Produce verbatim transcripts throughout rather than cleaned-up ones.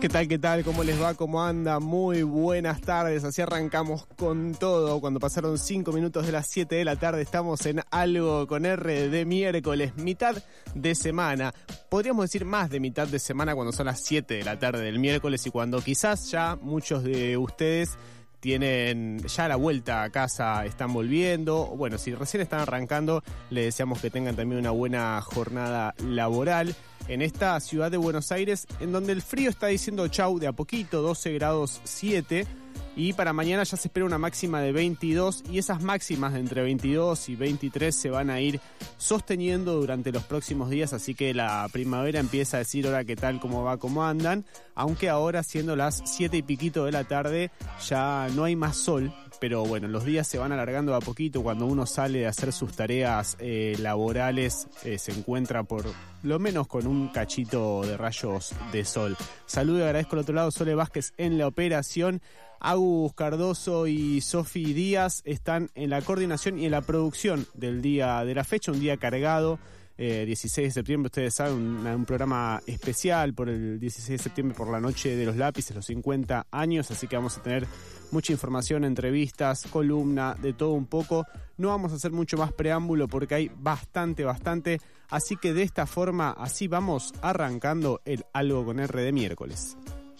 ¿Qué tal, qué tal? ¿Cómo les va? ¿Cómo anda? Muy buenas tardes. Así arrancamos con todo. Cuando pasaron cinco minutos de las siete de la tarde, estamos en Algo con R de miércoles, mitad de semana. Podríamos decir más de mitad de semana cuando son las siete de la tarde del miércoles y cuando quizás ya muchos de ustedes tienen ya la vuelta a casa, están volviendo. Bueno, si recién están arrancando, les deseamos que tengan también una buena jornada laboral en esta ciudad de Buenos Aires, en donde el frío está diciendo chau de a poquito, doce grados siete, y para mañana ya se espera una máxima de veintidós, y esas máximas de entre veintidós y veintitrés se van a ir sosteniendo durante los próximos días, así que la primavera empieza a decir hola, qué tal, cómo va, cómo andan, aunque ahora siendo las siete y piquito de la tarde ya no hay más sol. Pero bueno, los días se van alargando a poquito. Cuando uno sale a hacer sus tareas eh, laborales, eh, se encuentra por lo menos con un cachito de rayos de sol. Saludo y agradezco al otro lado, Sole Vázquez en la operación. Agus Cardoso y Sofi Díaz están en la coordinación y en la producción del día de la fecha, un día cargado. Eh, dieciséis de septiembre, ustedes saben, un, un programa especial por el dieciséis de septiembre, por la noche de los lápices, los cincuenta años, así que vamos a tener mucha información, entrevistas, columna, de todo un poco. No vamos a hacer mucho más preámbulo porque hay bastante, bastante, así que de esta forma, así vamos arrancando el Algo con R de miércoles.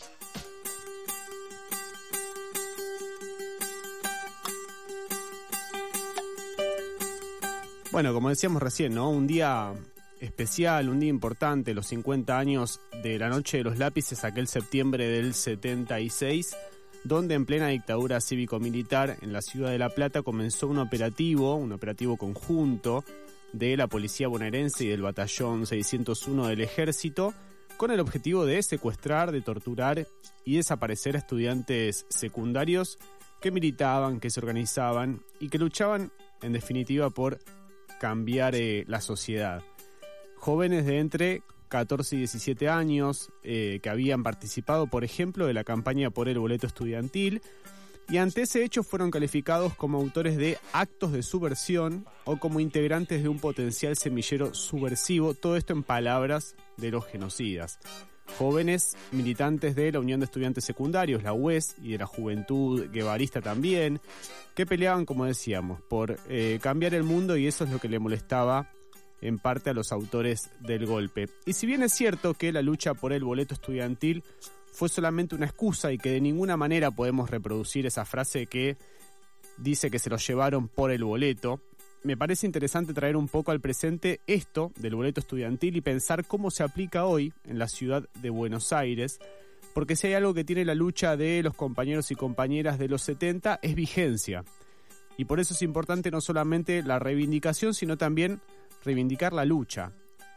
Bueno, como decíamos recién, ¿no? Un día especial, un día importante, los cincuenta años de la Noche de los Lápices, aquel septiembre del setenta y seis, donde en plena dictadura cívico-militar en la ciudad de La Plata comenzó un operativo, un operativo conjunto de la policía bonaerense y del batallón seiscientos uno del ejército, con el objetivo de secuestrar, de torturar y desaparecer a estudiantes secundarios que militaban, que se organizaban y que luchaban, en definitiva, por cambiar eh, la sociedad. Jóvenes de entre catorce y diecisiete años eh, que habían participado, por ejemplo, de la campaña por el boleto estudiantil, y ante ese hecho fueron calificados como autores de actos de subversión o como integrantes de un potencial semillero subversivo, todo esto en palabras de los genocidas. Jóvenes militantes de la Unión de Estudiantes Secundarios, la U E S, y de la Juventud Guevarista también, que peleaban, como decíamos, por eh, cambiar el mundo, y eso es lo que le molestaba en parte a los autores del golpe. Y si bien es cierto que la lucha por el boleto estudiantil fue solamente una excusa y que de ninguna manera podemos reproducir esa frase que dice que se los llevaron por el boleto, me parece interesante traer un poco al presente esto del boleto estudiantil y pensar cómo se aplica hoy en la ciudad de Buenos Aires, porque si hay algo que tiene la lucha de los compañeros y compañeras de los setenta es vigencia. Y por eso es importante no solamente la reivindicación, sino también reivindicar la lucha.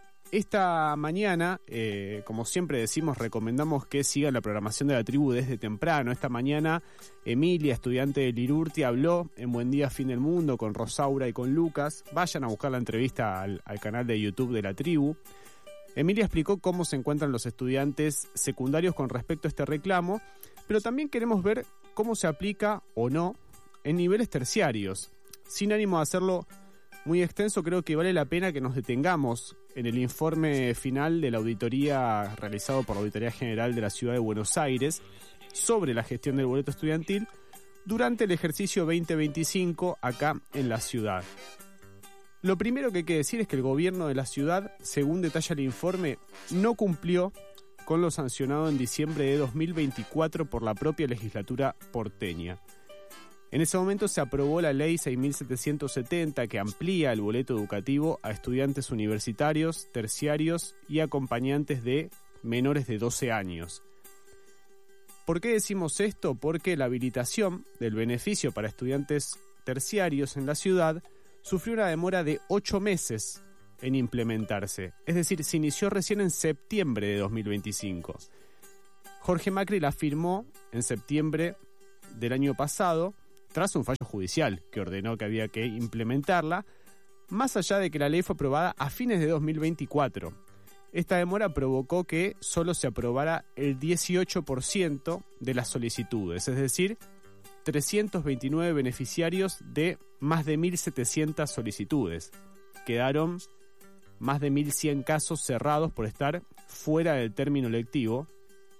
Esta mañana, eh, como siempre decimos, recomendamos que sigan la programación de la tribu desde temprano. Esta mañana, Emilia, estudiante de Lirurti, habló en Buen Día Fin del Mundo con Rosaura y con Lucas. Vayan a buscar la entrevista al, al canal de YouTube de la tribu. Emilia explicó cómo se encuentran los estudiantes secundarios con respecto a este reclamo, pero también queremos ver cómo se aplica o no en niveles terciarios. Sin ánimo de hacerlo muy extenso, creo que vale la pena que nos detengamos en el informe final de la auditoría realizado por la Auditoría General de la Ciudad de Buenos Aires sobre la gestión del boleto estudiantil durante el ejercicio veinte veinticinco acá en la ciudad. Lo primero que hay que decir es que el gobierno de la ciudad, según detalla el informe, no cumplió con lo sancionado en diciembre de dos mil veinticuatro por la propia legislatura porteña. En ese momento se aprobó la ley seis mil setecientos setenta que amplía el boleto educativo a estudiantes universitarios, terciarios y acompañantes de menores de doce años. ¿Por qué decimos esto? Porque la habilitación del beneficio para estudiantes terciarios en la ciudad sufrió una demora de ocho meses en implementarse. Es decir, se inició recién en septiembre de dos mil veinticinco. Jorge Macri la firmó en septiembre del año pasado, tras un fallo judicial que ordenó que había que implementarla, más allá de que la ley fue aprobada a fines de dos mil veinticuatro. Esta demora provocó que solo se aprobara el dieciocho por ciento de las solicitudes, es decir, trescientos veintinueve beneficiarios de más de mil setecientas solicitudes. Quedaron más de mil cien casos cerrados por estar fuera del término lectivo,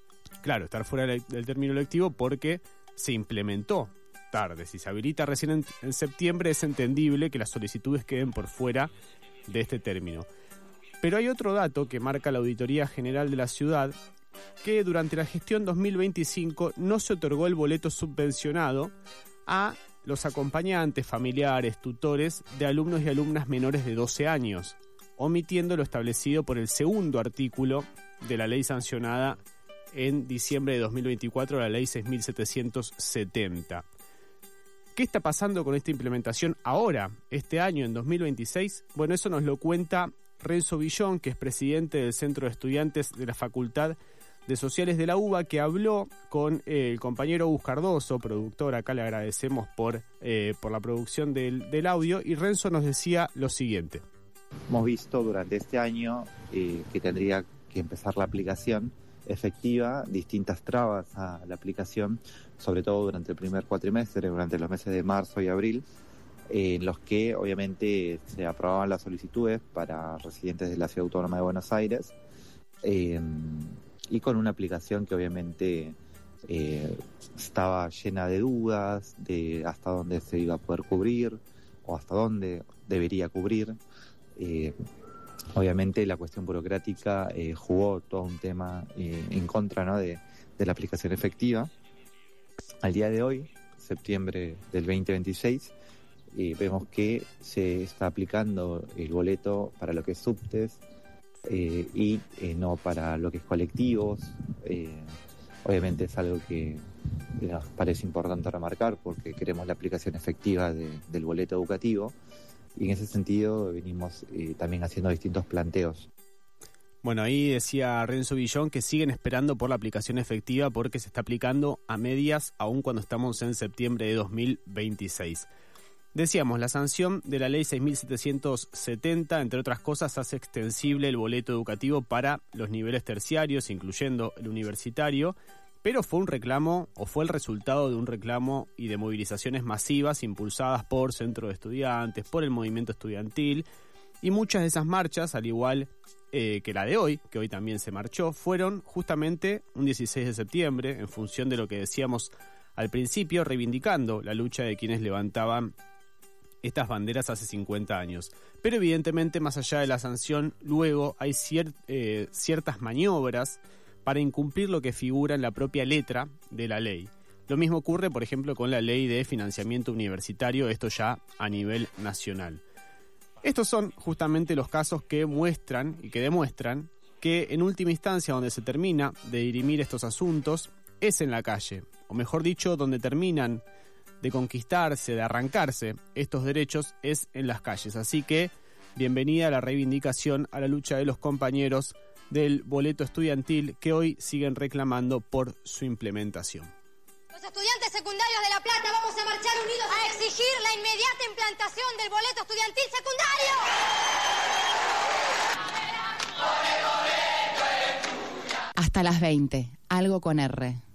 claro, estar fuera del, del término lectivo porque se implementó tarde. Si se habilita recién en, en septiembre, es entendible que las solicitudes queden por fuera de este término. Pero hay otro dato que marca la Auditoría General de la Ciudad, que durante la gestión dos mil veinticinco no se otorgó el boleto subvencionado a los acompañantes, familiares, tutores de alumnos y alumnas menores de doce años, omitiendo lo establecido por el segundo artículo de la ley sancionada en diciembre de dos mil veinticuatro, la ley seis mil setecientos setenta. ¿Qué está pasando con esta implementación ahora, este año, en dos mil veintiséis? Bueno, eso nos lo cuenta Renzo Villón, que es presidente del Centro de Estudiantes de la Facultad de Sociales de la UBA, que habló con eh, el compañero Gus Cardoso, productor. Acá le agradecemos por, eh, por la producción del, del audio, y Renzo nos decía lo siguiente. Hemos visto durante este año eh, que tendría que empezar la aplicación efectiva, distintas trabas a la aplicación, sobre todo durante el primer cuatrimestre, durante los meses de marzo y abril, eh, en los que obviamente se aprobaban las solicitudes para residentes de la Ciudad Autónoma de Buenos Aires, eh, y con una aplicación que obviamente eh, estaba llena de dudas de hasta dónde se iba a poder cubrir o hasta dónde debería cubrir. Eh, Obviamente la cuestión burocrática eh, jugó todo un tema eh, en contra, ¿no?, de, de la aplicación efectiva. Al día de hoy, septiembre del veinte veintiséis, eh, vemos que se está aplicando el boleto para lo que es subtes eh, y eh, no para lo que es colectivos. Eh, obviamente es algo que nos parece importante remarcar porque queremos la aplicación efectiva de, del boleto educativo. Y en ese sentido venimos eh, también haciendo distintos planteos. Bueno, ahí decía Renzo Villón que siguen esperando por la aplicación efectiva porque se está aplicando a medias aún cuando estamos en septiembre de dos mil veintiséis. Decíamos, la sanción de la ley seis mil setecientos setenta, entre otras cosas, hace extensible el boleto educativo para los niveles terciarios, incluyendo el universitario, pero fue un reclamo, o fue el resultado de un reclamo y de movilizaciones masivas impulsadas por Centro de Estudiantes, por el movimiento estudiantil, y muchas de esas marchas, al igual eh, que la de hoy, que hoy también se marchó, fueron justamente un dieciséis de septiembre, en función de lo que decíamos al principio, reivindicando la lucha de quienes levantaban estas banderas hace cincuenta años. Pero evidentemente, más allá de la sanción, luego hay cier- eh, ciertas maniobras para incumplir lo que figura en la propia letra de la ley. Lo mismo ocurre, por ejemplo, con la ley de financiamiento universitario, esto ya a nivel nacional. Estos son justamente los casos que muestran y que demuestran que en última instancia donde se termina de dirimir estos asuntos es en la calle, o mejor dicho, donde terminan de conquistarse, de arrancarse estos derechos es en las calles. Así que bienvenida a la reivindicación, a la lucha de los compañeros del boleto estudiantil que hoy siguen reclamando por su implementación. Los estudiantes secundarios de La Plata vamos a marchar unidos a exigir la inmediata implantación del boleto estudiantil secundario. Hasta las veinte, algo con R.